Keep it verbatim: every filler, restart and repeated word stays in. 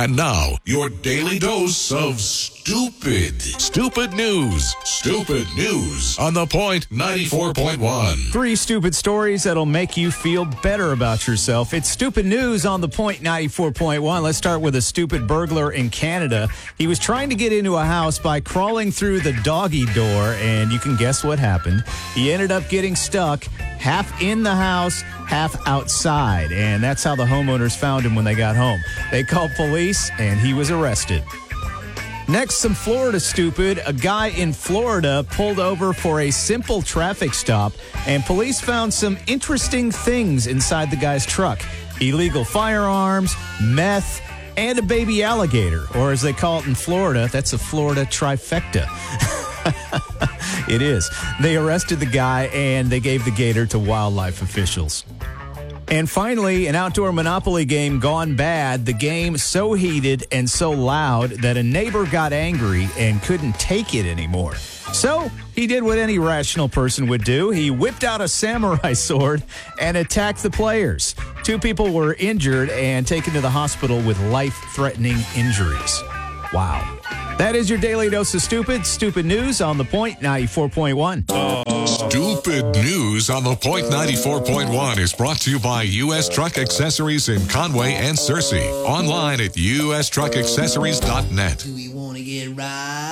And now, your daily dose of stupid. Stupid news. Stupid news on The Point ninety-four point one. Three stupid stories that'll make you feel better about yourself. It's stupid news on The Point ninety-four point one. Let's start with a stupid burglar in Canada. He was trying to get into a house by crawling through the doggy door, and you can guess what happened. He ended up getting stuck half in the house, half outside, and that's how the homeowners found him when they got home. They called police, and he was arrested. Next, some Florida stupid. A guy in Florida pulled over for a simple traffic stop, and police found some interesting things inside the guy's truck. Illegal firearms, meth, and a baby alligator, or as they call it in Florida, that's a Florida trifecta. It is. They arrested the guy, and they gave the gator to wildlife officials. And finally, an outdoor Monopoly game gone bad. The game so heated and so loud that a neighbor got angry and couldn't take it anymore. So he did what any rational person would do. He whipped out a samurai sword and attacked the players. Two people were injured and taken to the hospital with life-threatening injuries. Wow. That is your daily dose of stupid. Stupid news on The Point ninety-four point one. Stupid news on The Point ninety-four point one is brought to you by U S Truck Accessories in Conway and Searcy. Online at u s truck accessories dot net. Do we want to get right?